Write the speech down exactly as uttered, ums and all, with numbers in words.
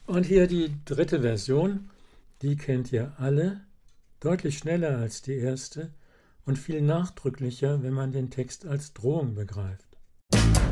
Und hier die dritte Version, die kennt ihr alle, deutlich schneller als die erste und viel nachdrücklicher, wenn man den Text als Drohung begreift.